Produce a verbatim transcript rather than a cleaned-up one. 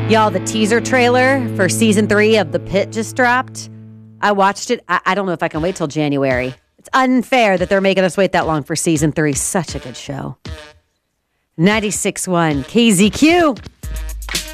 Y'all, the teaser trailer for season three of The Pit just dropped. I watched it. I, I don't know if I can wait till January. It's unfair that they're making us wait that long for season three. Such a good show. ninety-six point one K Z Q.